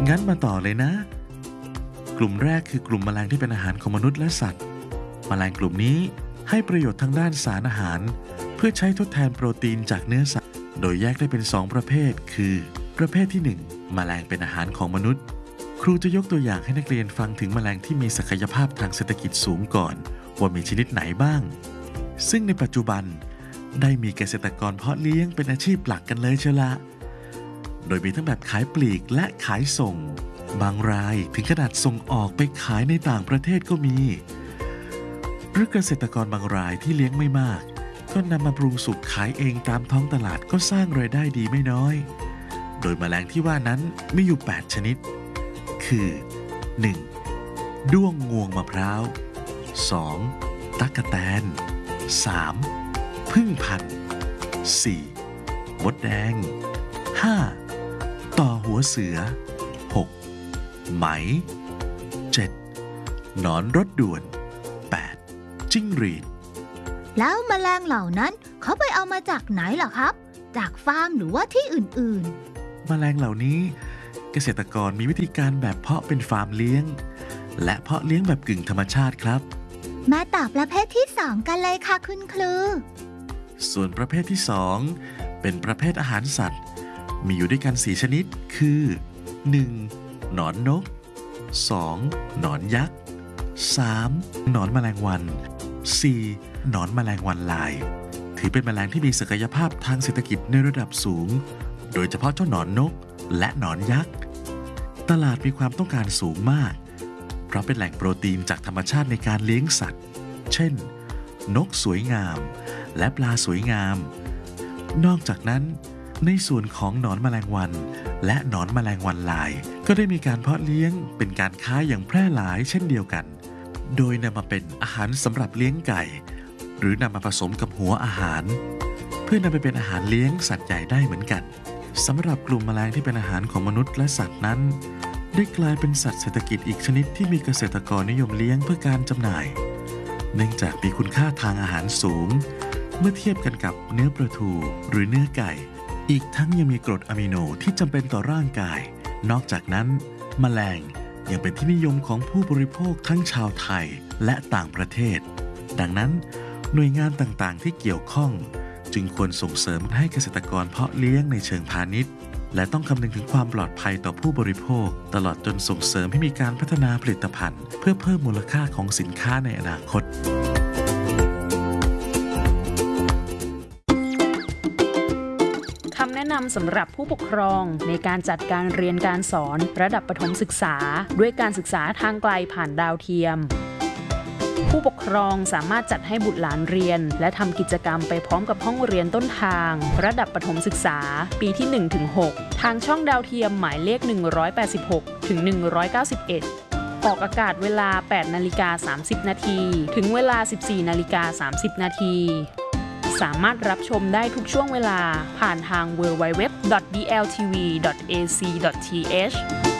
งั้นมาต่อเลยนะ กลุ่มแรกคือกลุ่มแมลงที่เป็นอาหารของมนุษย์และสัตว์แมลงกลุ่มนี้ให้ประโยชน์ทางด้านสารอาหารเพื่อใช้ทดแทนโปรตีนจากเนื้อสัตว์โดยแยกได้เป็น2ประเภทคือประเภทที่1แมลงเป็นอาหารของมนุษย์ครูจะยกตัวอย่างให้นักเรียนฟังถึงแมลงที่มีศักยภาพทางเศรษฐกิจสูงก่อนว่ามีชนิดไหนบ้างซึ่งในปัจจุบันได้มีเกษตรกรเพาะเลี้ยงเป็นอาชีพหลักกันเลยเชียวละโดยมีทั้งแบบขายปลีกและขายส่งบางรายถึงขนาดส่งออกไปขายในต่างประเทศก็มีหรือเกษตรกรบางรายที่เลี้ยงไม่มากก็นำมาปรุงสุกขายเองตามท้องตลาดก็สร้างรายได้ดีไม่น้อยโดยแมลงที่ว่านั้นมีอยู่8ชนิดคือ 1. ด้วงงวงมะพร้าว 2. ตั๊กแตน 3. ผึ้งพันธุ์ 4. มดแดง 5. ต่อหัวเสือ 6. ไหม 7. หนอนรถด่วน 8. จิ้งหรีดแล้วแมลงเหล่านั้นเขาไปเอามาจากไหนล่ะครับจากฟาร์มหรือว่าที่อื่นๆแมลงเหล่านี้เกษตรกรมีวิธีการแบบเพาะเป็นฟาร์มเลี้ยงและเพาะเลี้ยงแบบกึ่งธรรมชาติครับมาต่อประเภทที่2กันเลยค่ะคุณครูส่วนประเภทที่2เป็นประเภทอาหารสัตว์มีอยู่ด้วยกัน4ชนิดคือ 1. หนอนนก 2. หนอนยักษ์ 3. หนอนแมลงวัน 4. หนอนแมลงวันลายถือเป็นแมลงที่มีศักยภาพทางเศรษฐกิจในระดับสูงโดยเฉพาะเจ้าหนอนนกและหนอนยักษ์ตลาดมีความต้องการสูงมากเพราะเป็นแหล่งโปรตีนจากธรรมชาติในการเลี้ยงสัตว์เช่นนกสวยงามและปลาสวยงามนอกจากนั้นในส่วนของหนอนแมลงวันและหนอนแมลงวันลายก็ได้มีการเพาะเลี้ยงเป็นการค้าอย่างแพร่หลายเช่นเดียวกันโดยนำมาเป็นอาหารสำหรับเลี้ยงไก่หรือนำมาผสมกับหัวอาหารเพื่อนำไปเป็นอาหารเลี้ยงสัตว์ใหญ่ได้เหมือนกันสำหรับกลุ่มแมลงที่เป็นอาหารของมนุษย์และสัตว์นั้นได้กลายเป็นสัตว์เศรษฐกิจอีกชนิดที่มีเกษตรกรนิยมเลี้ยงเพื่อการจำหน่ายเนื่องจากมีคุณค่าทางอาหารสูงเมื่อเทียบกันกับเนื้อปลาทูหรือเนื้อไก่อีกทั้งยังมีกรดอะมิโนที่จำเป็นต่อร่างกายนอกจากนั้นแมลงยังเป็นที่นิยมของผู้บริโภคทั้งชาวไทยและต่างประเทศดังนั้นหน่วยงานต่างๆที่เกี่ยวข้องจึงควรส่งเสริมให้เกษตรกรเพาะเลี้ยงในเชิงพาณิชย์และต้องคำนึงถึงความปลอดภัยต่อผู้บริโภคตลอดจนส่งเสริมให้มีการพัฒนาผลิตภัณฑ์เพื่อเพิ่มมูลค่าของสินค้าในอนาคตคำแนะนำสำหรับผู้ปกครองในการจัดการเรียนการสอนระดับประถมศึกษาด้วยการศึกษาทางไกลผ่านดาวเทียมผู้ปกครองสามารถจัดให้บุตรหลานเรียนและทำกิจกรรมไปพร้อมกับห้องเรียนต้นทางระดับประถมศึกษาปีที่ 1-6 ทางช่องดาวเทียมหมายเลข186ถึง191ออกอากาศเวลา 8:30 น.ถึงเวลา 14:30 น.สามารถรับชมได้ทุกช่วงเวลาผ่านทาง www.dltv.ac.th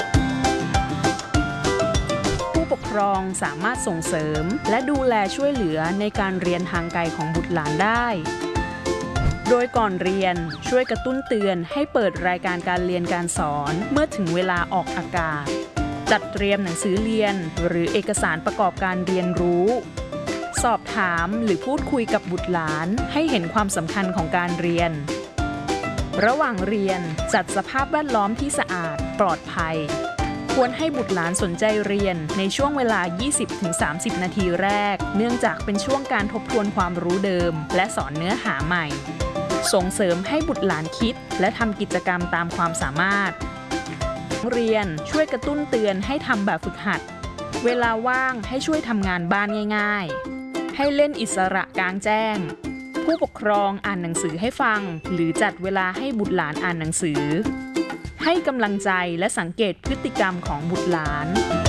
ผู้ปกครองสามารถส่งเสริมและดูแลช่วยเหลือในการเรียนทางไกลของบุตรหลานได้โดยก่อนเรียนช่วยกระตุ้นเตือนให้เปิดรายการการเรียนการสอนเมื่อถึงเวลาออกอากาศจัดเตรียมหนังสือเรียนหรือเอกสารประกอบการเรียนรู้สอบถามหรือพูดคุยกับบุตรหลานให้เห็นความสำคัญของการเรียนระหว่างเรียนจัดสภาพแวดล้อมที่สะอาดปลอดภัยควรให้บุตรหลานสนใจเรียนในช่วงเวลา 20-30 นาทีแรกเนื่องจากเป็นช่วงการทบทวนความรู้เดิมและสอนเนื้อหาใหม่ส่งเสริมให้บุตรหลานคิดและทำกิจกรรมตามความสามารถเรียนช่วยกระตุ้นเตือนให้ทำแบบฝึกหัดเวลาว่างให้ช่วยทำงานบ้านง่ายๆให้เล่นอิสระกลางแจ้งผู้ปกครองอ่านหนังสือให้ฟังหรือจัดเวลาให้บุตรหลานอ่านหนังสือให้กำลังใจและสังเกตพฤติกรรมของบุตรหลาน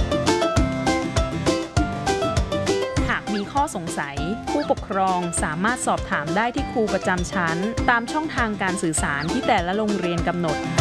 หากมีข้อสงสัยผู้ปกครองสามารถสอบถามได้ที่ครูประจำชั้นตามช่องทางการสื่อสารที่แต่ละโรงเรียนกำหนด